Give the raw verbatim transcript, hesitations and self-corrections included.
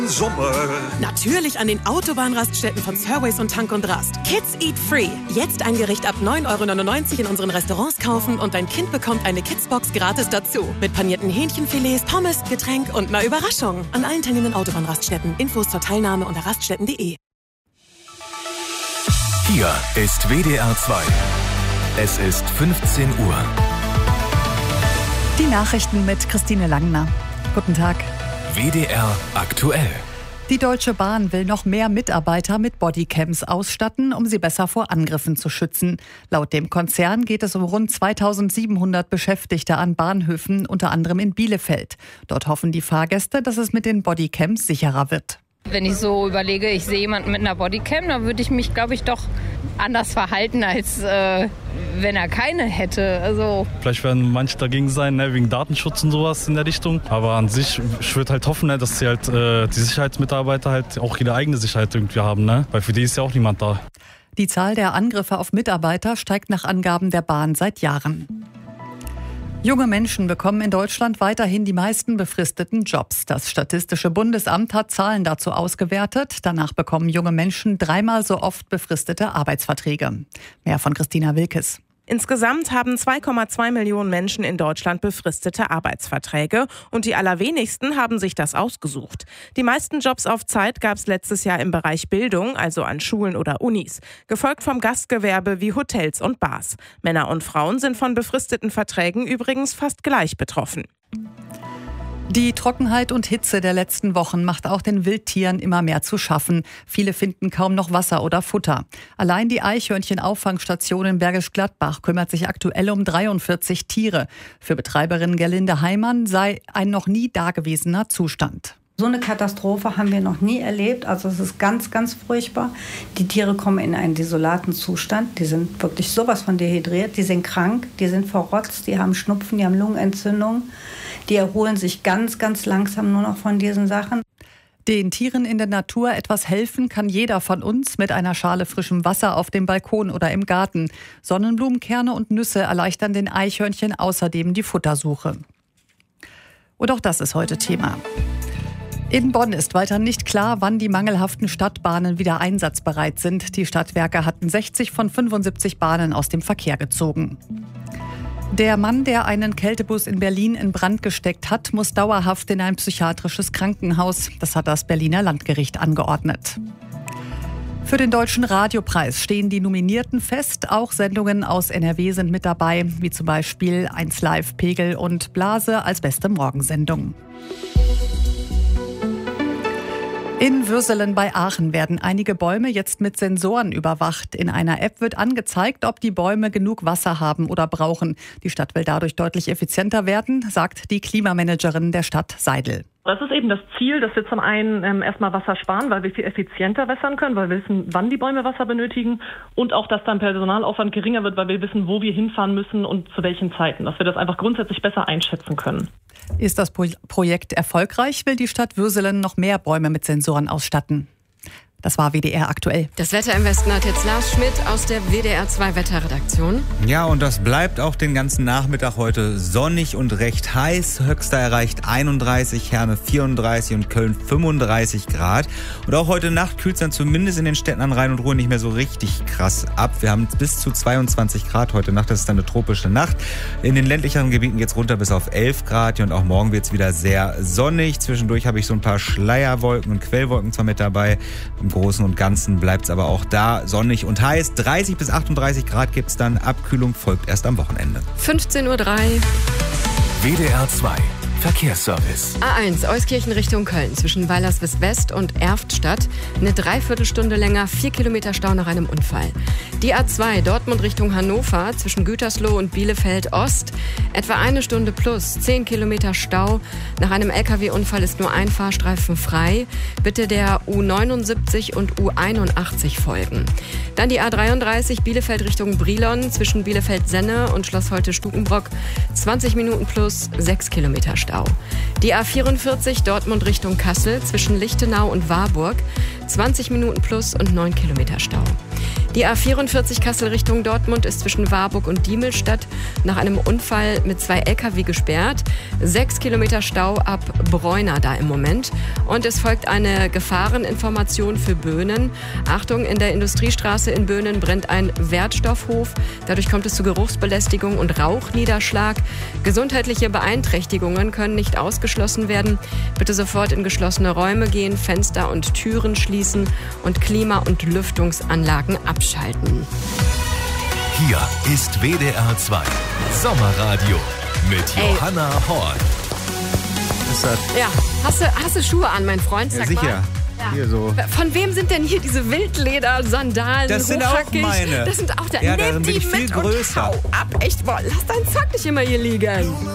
Sommer. Natürlich an den Autobahnraststätten von Surways und Tank und Rast. Kids Eat Free. Jetzt ein Gericht ab neun Euro neunundneunzig in unseren Restaurants kaufen und dein Kind bekommt eine Kidsbox gratis dazu. Mit panierten Hähnchenfilets, Pommes, Getränk und einer Überraschung. An allen teilnehmenden Autobahnraststätten. Infos zur Teilnahme unter raststätten punkt de. Hier ist W D R zwei. Es ist fünfzehn Uhr. Die Nachrichten mit Christine Langner. Guten Tag. W D R aktuell. Die Deutsche Bahn will noch mehr Mitarbeiter mit Bodycams ausstatten, um sie besser vor Angriffen zu schützen. Laut dem Konzern geht es um rund zweitausendsiebenhundert Beschäftigte an Bahnhöfen, unter anderem in Bielefeld. Dort hoffen die Fahrgäste, dass es mit den Bodycams sicherer wird. Wenn ich so überlege, ich sehe jemanden mit einer Bodycam, dann würde ich mich, glaube ich, doch anders verhalten, als äh, wenn er keine hätte. Also Vielleicht werden manche dagegen sein, ne, wegen Datenschutz und sowas in der Richtung. Aber an sich, ich würde halt hoffen, ne, dass sie halt, äh, die Sicherheitsmitarbeiter halt auch ihre eigene Sicherheit irgendwie haben. Ne? Weil für die ist ja auch niemand da. Die Zahl der Angriffe auf Mitarbeiter steigt nach Angaben der Bahn seit Jahren. Junge Menschen bekommen in Deutschland weiterhin die meisten befristeten Jobs. Das Statistische Bundesamt hat Zahlen dazu ausgewertet. Danach bekommen junge Menschen dreimal so oft befristete Arbeitsverträge. Mehr von Christina Wilkes. Insgesamt haben zwei Komma zwei Millionen Menschen in Deutschland befristete Arbeitsverträge und die allerwenigsten haben sich das ausgesucht. Die meisten Jobs auf Zeit gab es letztes Jahr im Bereich Bildung, also an Schulen oder Unis, gefolgt vom Gastgewerbe wie Hotels und Bars. Männer und Frauen sind von befristeten Verträgen übrigens fast gleich betroffen. Die Trockenheit und Hitze der letzten Wochen macht auch den Wildtieren immer mehr zu schaffen. Viele finden kaum noch Wasser oder Futter. Allein die Eichhörnchen-Auffangstation in Bergisch Gladbach kümmert sich aktuell um dreiundvierzig Tiere. Für Betreiberin Gerlinde Heimann sei ein noch nie dagewesener Zustand. So eine Katastrophe haben wir noch nie erlebt. Also es ist ganz, ganz furchtbar. Die Tiere kommen in einen desolaten Zustand. Die sind wirklich sowas von dehydriert. Die sind krank, die sind verrotzt, die haben Schnupfen, die haben Lungenentzündung. Die erholen sich ganz, ganz langsam nur noch von diesen Sachen. Den Tieren in der Natur etwas helfen kann jeder von uns mit einer Schale frischem Wasser auf dem Balkon oder im Garten. Sonnenblumenkerne und Nüsse erleichtern den Eichhörnchen außerdem die Futtersuche. Und auch das ist heute Thema. In Bonn ist weiter nicht klar, wann die mangelhaften Stadtbahnen wieder einsatzbereit sind. Die Stadtwerke hatten sechzig von fünfundsiebzig Bahnen aus dem Verkehr gezogen. Der Mann, der einen Kältebus in Berlin in Brand gesteckt hat, muss dauerhaft in ein psychiatrisches Krankenhaus. Das hat das Berliner Landgericht angeordnet. Für den Deutschen Radiopreis stehen die Nominierten fest. Auch Sendungen aus N R W sind mit dabei, wie zum Beispiel eins Live, Pegel und Blase als beste Morgensendung. In Würselen bei Aachen werden einige Bäume jetzt mit Sensoren überwacht. In einer App wird angezeigt, ob die Bäume genug Wasser haben oder brauchen. Die Stadt will dadurch deutlich effizienter werden, sagt die Klimamanagerin der Stadt Seidel. Das ist eben das Ziel, dass wir zum einen ähm, erstmal Wasser sparen, weil wir viel effizienter wässern können, weil wir wissen, wann die Bäume Wasser benötigen und auch, dass dann Personalaufwand geringer wird, weil wir wissen, wo wir hinfahren müssen und zu welchen Zeiten, dass wir das einfach grundsätzlich besser einschätzen können. Ist das Pro- Projekt erfolgreich, will die Stadt Würselen noch mehr Bäume mit Sensoren ausstatten. Das war W D R aktuell. Das Wetter im Westen hat jetzt Lars Schmidt aus der W D R zwei Wetterredaktion. Ja, und das bleibt auch den ganzen Nachmittag heute sonnig und recht heiß. Höchster erreicht einunddreißig, Herne vierunddreißig und Köln fünfunddreißig Grad. Und auch heute Nacht kühlt es dann zumindest in den Städten an Rhein und Ruhr nicht mehr so richtig krass ab. Wir haben bis zu zweiundzwanzig Grad heute Nacht. Das ist dann eine tropische Nacht. In den ländlicheren Gebieten geht es runter bis auf elf Grad. Und auch morgen wird es wieder sehr sonnig. Zwischendurch habe ich so ein paar Schleierwolken und Quellwolken zwar mit dabei. Im Großen und Ganzen bleibt es aber auch da sonnig und heiß. dreißig bis achtunddreißig Grad gibt es dann. Abkühlung folgt erst am Wochenende. fünfzehn Uhr drei. W D R zwei Verkehrsservice. A eins Euskirchen Richtung Köln zwischen Weilerswist-West und Erftstadt. Eine Dreiviertelstunde länger, vier Kilometer Stau nach einem Unfall. Die A zwei Dortmund Richtung Hannover zwischen Gütersloh und Bielefeld Ost. Etwa eine Stunde plus, zehn Kilometer Stau. Nach einem L K W-Unfall ist nur ein Fahrstreifen frei. Bitte der U neunundsiebzig und U einundachtzig folgen. Dann die A dreiunddreißig Bielefeld Richtung Brilon zwischen Bielefeld-Senne und Schloss Holte-Stukenbrock. zwanzig Minuten plus, sechs Kilometer Stau. Die A vierundvierzig Dortmund Richtung Kassel zwischen Lichtenau und Warburg. zwanzig Minuten plus und neun Kilometer Stau. Die A vierundvierzig Kassel Richtung Dortmund ist zwischen Warburg und Diemelstadt nach einem Unfall mit zwei L K W gesperrt. Sechs Kilometer Stau ab Bräuna da im Moment. Und es folgt eine Gefahreninformation für Böhnen. Achtung, in der Industriestraße in Böhnen brennt ein Wertstoffhof. Dadurch kommt es zu Geruchsbelästigung und Rauchniederschlag. Gesundheitliche Beeinträchtigungen können nicht ausgeschlossen werden. Bitte sofort in geschlossene Räume gehen, Fenster und Türen schließen und Klima- und Lüftungsanlagen abschalten. Hier ist W D R zwei Sommerradio mit Ey. Johanna Horn. Ist das? Ja, hast du, hast du Schuhe an, mein Freund? Ja, Sag sicher. mal. Hier so. Von wem sind denn hier diese Wildleder-Sandalen? Das sind auch hochhackig? meine. Das sind auch der. Ja, Nimm darin bin die ich viel mit größer. und hau ab. Echt, boah, lass deinen Zack nicht immer hier liegen.